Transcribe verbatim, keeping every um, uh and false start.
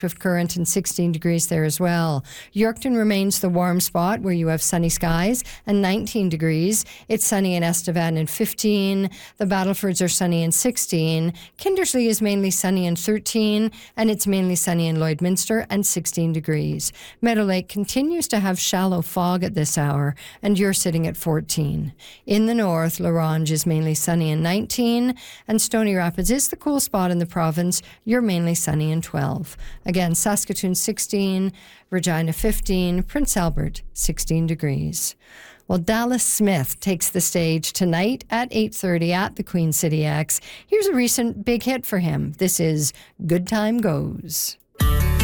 with current and sixteen degrees there as well. Yorkton remains the warm spot where you have sunny skies and nineteen degrees. It's sunny in Estevan and fifteen. The Battlefords are sunny and sixteen. Kindersley is mainly sunny and thirteen, and it's mainly sunny in Lloydminster and sixteen degrees. Meadow Lake continues to have shallow fog at this hour, and you're sitting at fourteen. In the north, La Ronge is mainly sunny and nineteen, and Stony Rapids is the cool spot in the province. You're mainly sunny and twelve. Again, Saskatoon sixteen, Regina fifteen, Prince Albert sixteen degrees. Well, Dallas Smith takes the stage tonight at eight thirty at the Queen City X. Here's a recent big hit for him. This is Good Time Goes.